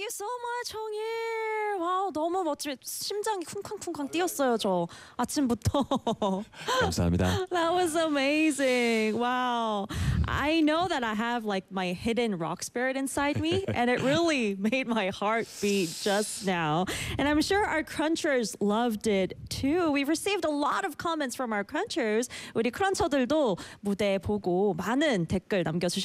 you so much, 홍일. 와우, 너무 멋지. 심장이 쿵쾅쿵쾅 뛰었어요, 저 아침부터. 감사합니다. That was amazing. Wow. I know that I have like my hidden rock spirit inside me, and it really made my heart beat just now. And I'm sure our crunchers loved it too. We've received a lot of comments from our crunchers. 우리 크런처들도 무대 보고 많은 댓글 남겨주셨습니다.